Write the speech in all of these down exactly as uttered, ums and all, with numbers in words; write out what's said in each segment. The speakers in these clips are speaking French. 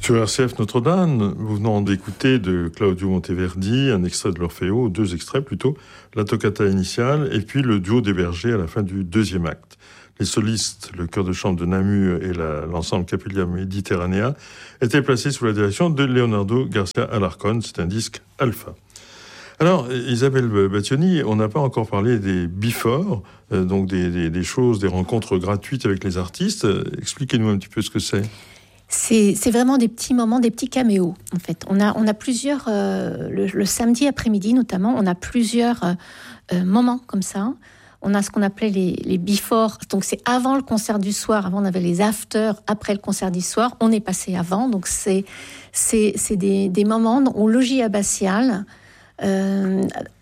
Sur R C F Notre-Dame, nous venons d'écouter de Claudio Monteverdi un extrait de l'Orfeo, deux extraits plutôt, la toccata initiale et puis le duo des bergers à la fin du deuxième acte. Les solistes, le chœur de chambre de Namur et la, l'ensemble Capella Mediterranea étaient placés sous la direction de Leonardo Garcia Alarcón. C'est un disque alpha. Alors, Isabelle Battioni, on n'a pas encore parlé des before, euh, donc des, des, des choses, des rencontres gratuites avec les artistes. Expliquez-nous un petit peu ce que c'est. C'est, c'est vraiment des petits moments, des petits caméos, en fait. On a, on a plusieurs, euh, le, le samedi après-midi notamment, on a plusieurs euh, moments comme ça. On a ce qu'on appelait les, les before, donc c'est avant le concert du soir. Avant, on avait les after, après le concert du soir. On est passé avant, donc c'est, c'est, c'est des, des moments au logis abbatial, euh,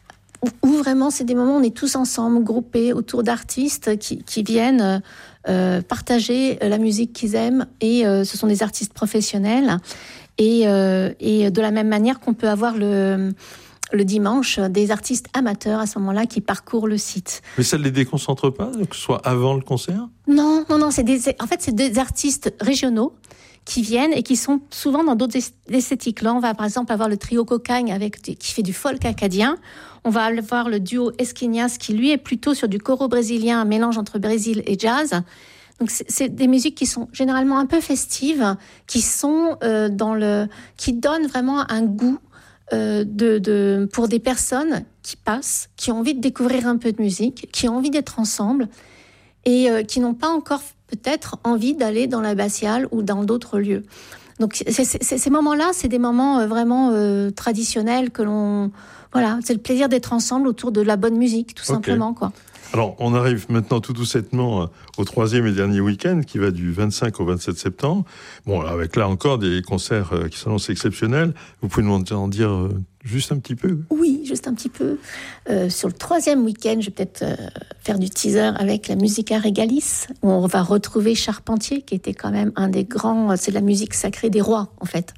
où vraiment c'est des moments où on est tous ensemble, groupés autour d'artistes qui, qui viennent euh, partager la musique qu'ils aiment, et euh, ce sont des artistes professionnels, et, euh, et de la même manière qu'on peut avoir le, le dimanche des artistes amateurs à ce moment-là qui parcourent le site. Mais ça ne les déconcentre pas, que ce soit avant le concert ? Non, non, non, c'est des, en fait c'est des artistes régionaux qui viennent et qui sont souvent dans d'autres esthétiques. Là, on va par exemple avoir le trio Cocagne avec, qui fait du folk acadien. On va avoir le duo Esquinhas qui, lui, est plutôt sur du coro brésilien, un mélange entre Brésil et jazz. Donc, c'est, c'est des musiques qui sont généralement un peu festives, qui sont euh, dans le, qui donnent vraiment un goût euh, de, de, pour des personnes qui passent, qui ont envie de découvrir un peu de musique, qui ont envie d'être ensemble et euh, qui n'ont pas encore peut-être envie d'aller dans l'abbatiale ou dans d'autres lieux. Donc c'est, c'est, c'est, ces moments-là, c'est des moments euh, vraiment euh, traditionnels que l'on... Voilà, c'est le plaisir d'être ensemble autour de la bonne musique, tout okay. simplement, quoi. Alors, on arrive maintenant tout doucettement au troisième et dernier week-end, qui va du vingt-cinq au vingt-sept septembre. Bon, avec là encore des concerts qui s'annoncent exceptionnels. Vous pouvez nous en dire juste un petit peu ? Oui, juste un petit peu. Euh, sur le troisième week-end, je vais peut-être euh, faire du teaser avec la Musica Regalis, où on va retrouver Charpentier, qui était quand même un des grands... C'est de la musique sacrée des rois, en fait.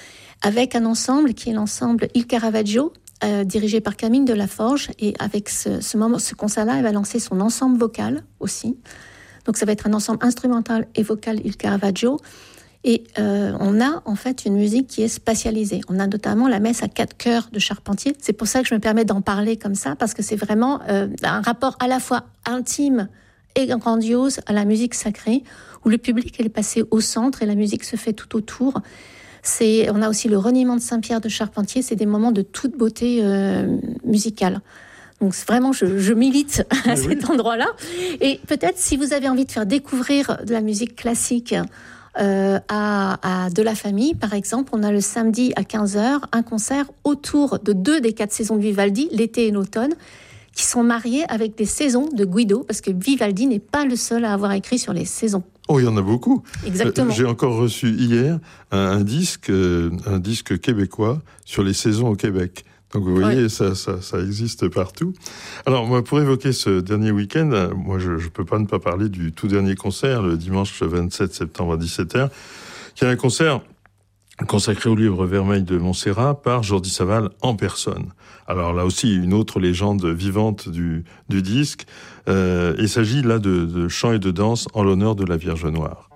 Avec un ensemble qui est l'ensemble Il Caravaggio, Euh, dirigé par Camille Delaforge, et avec ce, ce, moment, ce concert-là, elle va lancer son ensemble vocal aussi. Donc ça va être un ensemble instrumental et vocal Il Caravaggio. Et euh, on a en fait une musique qui est spatialisée. On a notamment la messe à quatre chœurs de Charpentier. C'est pour ça que je me permets d'en parler comme ça, parce que c'est vraiment euh, un rapport à la fois intime et grandiose à la musique sacrée, où le public est passé au centre et la musique se fait tout autour. C'est, on a aussi le reniement de Saint-Pierre de Charpentier. C'est des moments de toute beauté euh, musicale. Donc vraiment, je, je milite à oui, cet oui. endroit-là. Et peut-être, si vous avez envie de faire découvrir de la musique classique euh, à, à de la famille, par exemple, on a le samedi à quinze heures un concert autour de deux des quatre saisons de Vivaldi, l'été et l'automne, qui sont mariés avec des saisons de Guido, parce que Vivaldi n'est pas le seul à avoir écrit sur les saisons. Oh, il y en a beaucoup. Exactement. Euh, j'ai encore reçu hier un, un disque, euh, un disque québécois sur les saisons au Québec. Donc vous voyez, ouais. ça, ça, ça existe partout. Alors moi, pour évoquer ce dernier week-end, moi je ne peux pas ne pas parler du tout dernier concert, le dimanche vingt-sept septembre à dix-sept heures, qui est un concert consacré au livre Vermeil de Montserrat par Jordi Savall en personne. Alors là aussi, une autre légende vivante du, du disque. Euh, il s'agit là de, de chant et de danse en l'honneur de la Vierge Noire.